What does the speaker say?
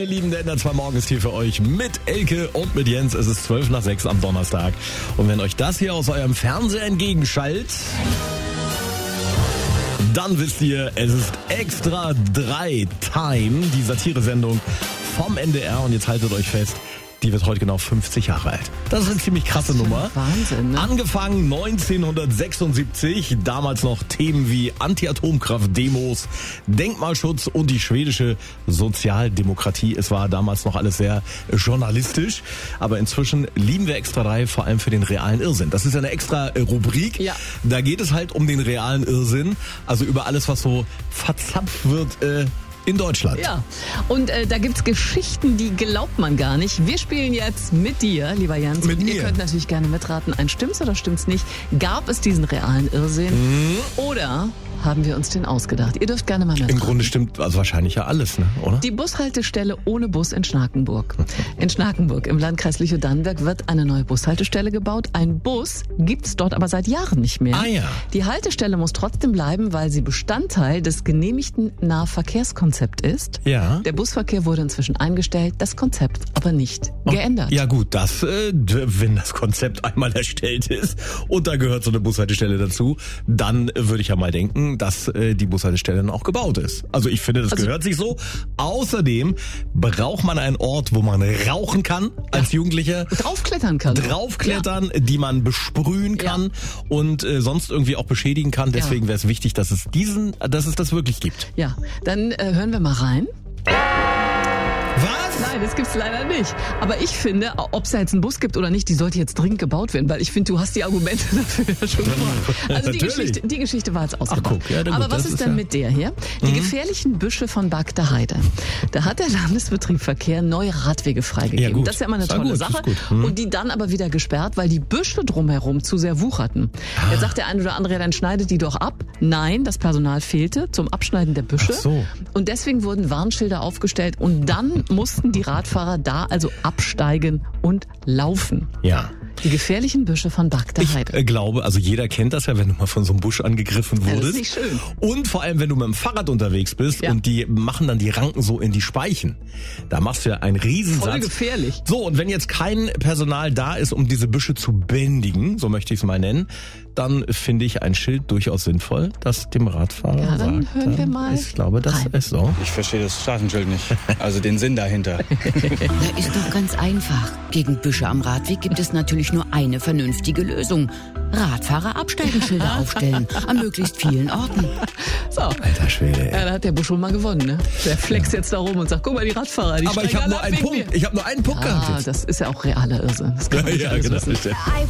ihr Lieben, der Ender 2 Morgen ist hier für euch mit Elke und mit Jens. Es ist 5:12 am Donnerstag. Und wenn euch das hier aus eurem Fernseher entgegenschallt, dann wisst ihr, es ist Extra 3 Time, die Satiresendung vom NDR. Und jetzt haltet euch fest, die wird heute genau 50 Jahre alt. Das ist eine ziemlich krasse Nummer. Wahnsinn, ne? Angefangen 1976, damals noch Themen wie Anti-Atomkraft-Demos, Denkmalschutz und die schwedische Sozialdemokratie. Es war damals noch alles sehr journalistisch, aber inzwischen lieben wir Extra 3 vor allem für den realen Irrsinn. Das ist eine extra Rubrik. Ja. Da geht es halt um den realen Irrsinn, also über alles, was so verzapft wird, in Deutschland. Ja, und da gibt's Geschichten, die glaubt man gar nicht. Wir spielen jetzt mit dir, lieber Jens. Mit und mir. Ihr könnt natürlich gerne mitraten, stimmt's oder stimmt's nicht? Gab es diesen realen Irrsinn oder haben wir uns den ausgedacht? Ihr dürft gerne mal mitraten. Im Grunde stimmt also wahrscheinlich ja alles, ne? Oder? Die Bushaltestelle ohne Bus in Schnakenburg. In Schnakenburg im Landkreis Lüchow-Dannenberg wird eine neue Bushaltestelle gebaut. Ein Bus gibt's dort aber seit Jahren nicht mehr. Ah ja. Die Haltestelle muss trotzdem bleiben, weil sie Bestandteil des genehmigten Nahverkehrskonzepts ist. Ja. Der Busverkehr wurde inzwischen eingestellt, das Konzept aber nicht geändert. Ja gut, das, wenn das Konzept einmal erstellt ist und da gehört so eine Bushaltestelle dazu, dann würde ich ja mal denken, dass die Bushaltestelle dann auch gebaut ist. Also ich finde, das gehört sich so. Außerdem braucht man einen Ort, wo man rauchen kann als Jugendlicher. Draufklettern kann. Draufklettern, die man besprühen kann und sonst irgendwie auch beschädigen kann. Deswegen wäre es wichtig, dass es das wirklich gibt. Ja, dann hören wir mal rein. Was? Nein, das gibt's leider nicht. Aber ich finde, ob es da jetzt einen Bus gibt oder nicht, die sollte jetzt dringend gebaut werden, weil ich finde, du hast die Argumente dafür ja schon gemacht. Also die Geschichte war jetzt ausgedacht. Ach, guck, ja, aber gut, was ist denn mit der hier? Die gefährlichen Büsche von Bagda Heide. Da hat der Landesbetrieb Verkehr neue Radwege freigegeben. Ja, gut. Das ist ja immer eine Ist ja tolle gut, Sache. ist gut. Und die dann aber wieder gesperrt, weil die Büsche drumherum zu sehr wucherten. Jetzt sagt der eine oder andere, dann schneidet die doch ab. Nein, das Personal fehlte zum Abschneiden der Büsche. Ach so. Und deswegen wurden Warnschilder aufgestellt und dann mussten die Radfahrer da also absteigen und laufen. Ja. Die gefährlichen Büsche von Bagda Heide. Ich glaube, also jeder kennt das ja, wenn du mal von so einem Busch angegriffen wurdest. das ist nicht schön. Und vor allem, wenn du mit dem Fahrrad unterwegs bist Ja. und die machen dann die Ranken so in die Speichen. Da machst du ja einen Riesensatz. Voll gefährlich. So, und wenn jetzt kein Personal da ist, um diese Büsche zu bändigen, so möchte ich es mal nennen, dann finde ich ein Schild durchaus sinnvoll, das dem Radfahrer Ja, dann sagt. hören wir mal Ich glaube, das rein. ist so. Ich verstehe das Straßenschild nicht. Also den Sinn dahinter. Na, ist doch ganz einfach. Gegen Büsche am Radweg gibt es natürlich nur eine vernünftige Lösung. Radfahrer Absteigenschilder aufstellen. An möglichst vielen Orten. So. Alter Schwede, ey. Ja, da hat der Busch schon mal gewonnen, ne? Der flext jetzt da rum und sagt, guck mal, die Radfahrer, die Aber ich steigen habe nur alle einen ab wegen Punkt. mir. Ich habe nur einen Punkt gehabt Ah, jetzt. das ist ja auch realer Irrsinn. Das kann man nicht alles wissen. genau. I